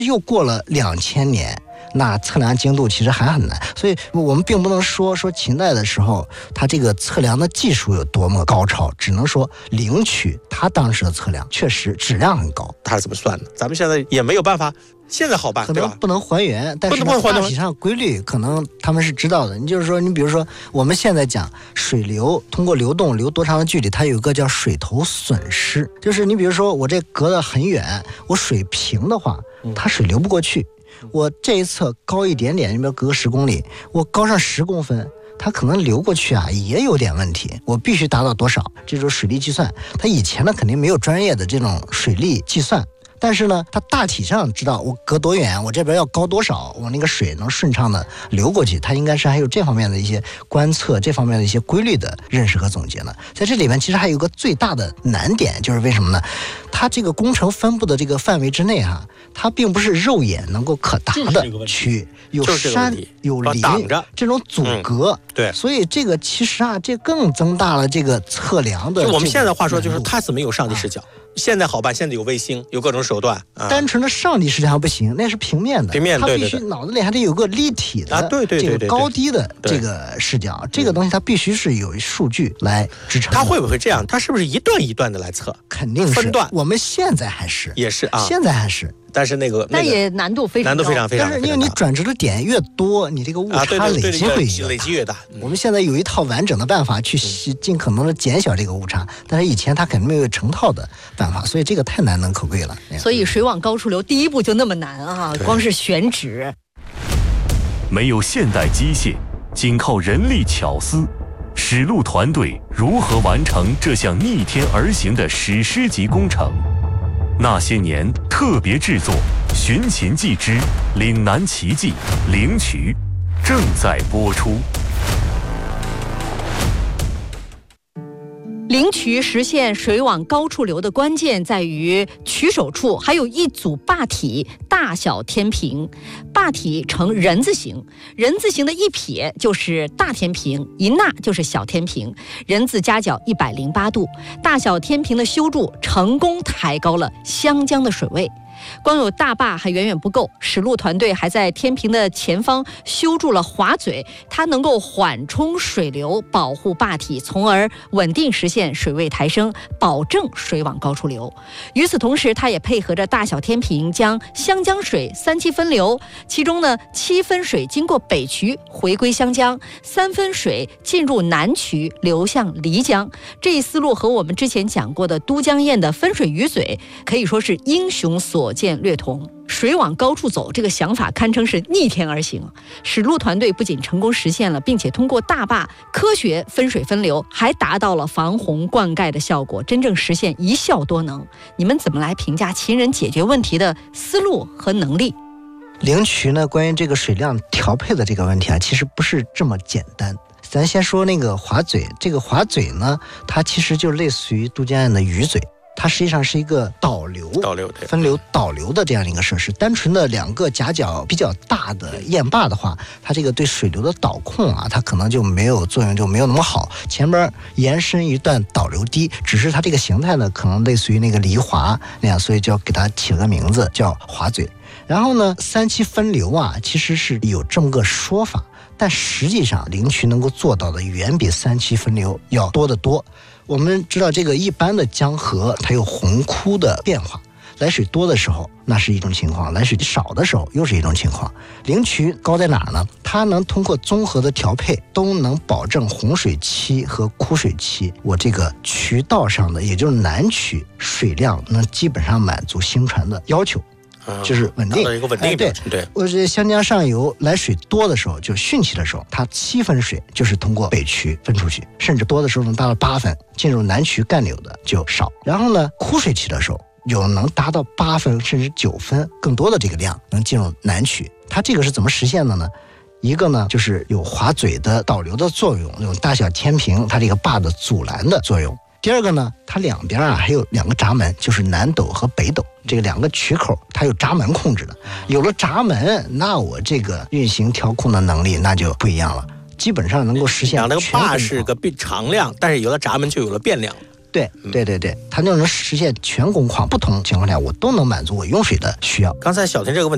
又过了2000年，那测量精度其实还很难，所以我们并不能说秦代的时候它这个测量的技术有多么高超，只能说灵渠它当时的测量确实质量很高。 它是怎么算的？咱们现在也没有办法，现在好办， 可能不能还原，但是大体上规律可能他们是知道的。你就是说，你比如说我们现在讲水流通过流动流多长的距离，它有一个叫水头损失，就是你比如说我这隔得很远，我水平的话，它水流不过去。我这一侧高一点点，你比如隔10公里，我高上10公分，它可能流过去啊，也有点问题。我必须达到多少？这种水力计算，它以前呢肯定没有专业的这种水力计算。但是呢，它大体上知道我隔多远，我这边要高多少，我那个水能顺畅的流过去，它应该是还有这方面的一些观测，这方面的一些规律的认识和总结呢。在这里面其实还有一个最大的难点，就是为什么呢？它这个工程分布的这个范围之内哈，它并不是肉眼能够可达的区域，有山有林这种阻隔， 对， 所以这个其实啊，这更增大了这个测量的。 我们现在话说就是它怎么有上帝视角？现在好办，现在有卫星，有各种手段。 单纯的上帝视角不行，那是平面的，它必须脑子里还得有个立体的，这个高低的这个视角，这个东西它必须是有数据来支撑。 它会不会这样？它是不是一段一段的来测？ 肯定是分段。 我们现在还是也是啊， 现在还是。 但是但也难度非常高， 但是因为你转折的点越多，你这个误差累积会越大。 我们现在有一套完整的办法去尽可能的减小这个误差，但是以前它肯定没有成套的办法，所以这个太难能可贵了。 所以水网高处流第一步就那么难啊，光是选址。 没有现代机械，仅靠人力巧思，史路团队如何完成这项逆天而行的史诗级工程？那些年特别制作《寻秦记之岭南奇迹灵渠》正在播出。 灵渠实现水网高处流的关键在于渠首处还有一组坝体，大小天平，坝体呈人字形，人字形的一撇就是大天平，一捺就是小天平，人字夹角108度，大小天平的修筑成功抬高了湘江的水位。光有大坝还远远不够，史路团队还在天平的前方修筑了滑嘴，它能够缓冲水流，保护坝体，从而稳定实现水位抬升，保证水网高处流。与此同时，它也配合着大小天平，将湘江水3期分流，其中呢7分水经过北渠回归湘江，3分水进入南渠流向漓江。这一思路和我们之前讲过的都江堰的分水鱼嘴可以说是英雄所见略同。水往高处走这个想法堪称是逆天而行，史路团队不仅成功实现了，并且通过大坝科学分水分流，还达到了防洪灌溉的效果，真正实现一效多能。你们怎么来评价秦人解决问题的思路和能力？ 灵渠呢，关于这个水量调配的这个问题啊，其实不是这么简单。咱先说那个滑嘴，这个滑嘴呢，它其实就类似于都江堰的鱼嘴，它实际上是一个导流分流导流的这样一个设施。单纯的2个夹角比较大的堰坝的话，它这个对水流的导控啊，它可能就没有作用，就没有那么好。前边延伸一段导流堤，只是它这个形态呢，可能类似于那个离滑那样，所以就给它起了个名字叫滑嘴。然后呢，3期分流啊，其实是有这么个说法，但实际上灵渠能够做到的远比3期分流要多得多。我们知道这个一般的江河它有洪枯的变化，来水多的时候那是一种情况，来水少的时候又是一种情况。灵渠高在哪儿呢？它能通过综合的调配，都能保证洪水期和枯水期我这个渠道上的，也就是南渠水量能基本上满足兴船的要求，就是稳定， 一个稳定标准。对， 我这湘江上游来水多的时候，就汛期的时候，它7分水就是通过北渠分出去，甚至多的时候能达到8分，进入南渠干流的就少。然后呢，枯水期的时候，有能达到8分甚至9分更多的这个量能进入南渠。它这个是怎么实现的呢？一个呢，就是有滑嘴的导流的作用，有大小天平它这个坝的阻拦的作用。第二个呢，它两边啊还有2个闸门，就是南斗和北斗，这个2个渠口它有闸门控制的。有了闸门，那我这个运行调控的能力那就不一样了，基本上能够实现全。 那个坝是个常量，但是有了闸门就有了变量。 对，它就能实现全工况，不同情况下我都能满足我用水的需要。 刚才小田这个问题